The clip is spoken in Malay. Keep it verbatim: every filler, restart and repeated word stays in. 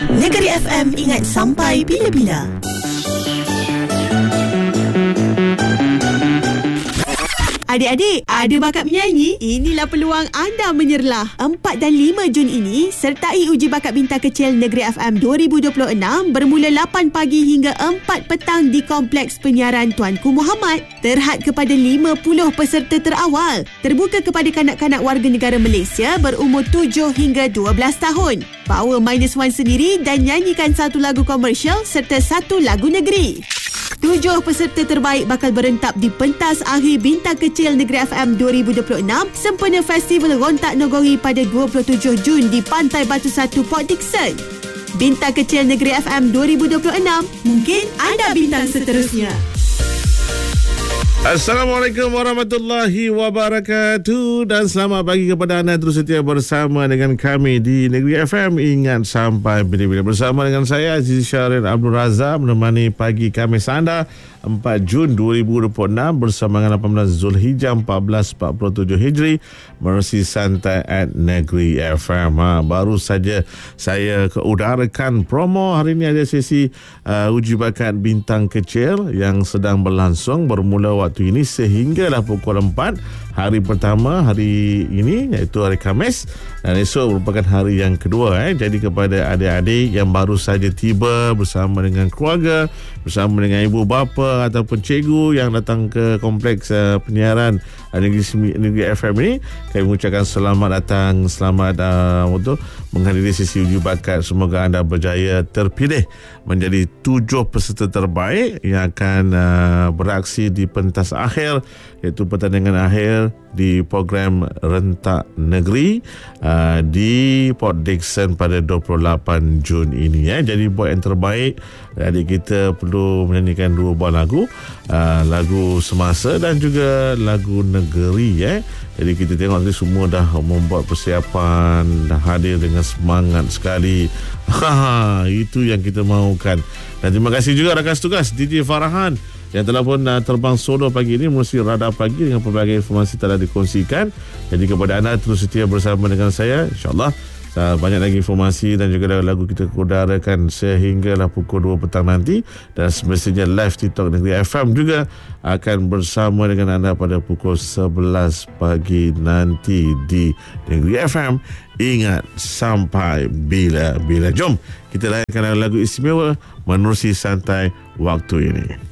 Negeri F M, ingat sampai bila-bila. Adik-adik, ada bakat menyanyi? Inilah peluang anda menyerlah. empat dan lima Jun ini, sertai uji bakat bintang kecil Negeri F M dua ribu dua puluh enam bermula lapan pagi hingga empat petang di Kompleks Penyiaran Tuanku Muhammad. Terhad kepada lima puluh peserta terawal. Terbuka kepada kanak-kanak warga negara Malaysia berumur tujuh hingga dua belas tahun. Power minus one sendiri dan nyanyikan satu lagu komersial serta satu lagu negeri. Tujuh peserta terbaik bakal berentab di pentas akhir Bintang Kecil Negeri F M dua ribu dua puluh enam sempena Festival Rontak Nogori pada dua puluh tujuh Jun di Pantai Batu Satu, Port Dickson. Bintang Kecil Negeri F M dua ribu dua puluh enam, mungkin anda bintang seterusnya. Assalamualaikum warahmatullahi wabarakatuh dan selamat pagi kepada anda terus setia bersama dengan kami di Negeri F M. Ingat sampai bila-bila bersama dengan saya Aziz Syahrir Abdul Razak menemani pagi Khamis anda empat Jun dua ribu dua puluh enam bersama dengan lapan belas Zulhijjah seribu empat ratus empat puluh tujuh Hijri. Mersi santai at Negeri F M. Ha, baru saja saya keudarakan promo. Hari ini ada sesi uh, uji bakat bintang kecil yang sedang berlangsung bermula waktu ini sehinggalah pukul empat hari pertama hari ini, iaitu hari Khamis, dan esok merupakan hari yang kedua. Eh. Jadi kepada adik-adik yang baru saja tiba bersama dengan keluarga, bersama dengan ibu bapa ataupun cikgu yang datang ke kompleks uh, penyiaran uh, Negeri, Negeri F M ini, kami mengucapkan selamat datang, selamat uh, untuk menghadiri sesi uji bakat. Semoga anda berjaya terpilih menjadi tujuh peserta terbaik yang akan uh, beraksi di pentas akhir, iaitu pertandingan akhir di program Rentak Negeri uh, di Port Dickson pada dua puluh lapan Jun ini. Ya. Jadi buat yang terbaik, adik kita perlu menyanyikan dua buah lagu, uh, lagu semasa dan juga lagu negeri. Ya. Jadi kita tengok tadi semua dah membuat persiapan, dah hadir dengan semangat sekali. Ha, itu yang kita mahukan. Dan terima kasih juga rakan tugas D J Farahan yang telah pun uh, terbang solo pagi ini melalui radar pagi dengan pelbagai informasi telah dikongsikan. Jadi kepada anda terus setia bersama dengan saya, InsyaAllah uh, banyak lagi informasi dan juga lagu kita udarakan sehinggalah pukul dua petang nanti. Dan semestinya live TikTok Negeri F M juga akan bersama dengan anda pada pukul sebelas pagi nanti di Negeri F M. Ingat sampai bila-bila. Jom kita layankan lagu istimewa menerusi santai waktu ini.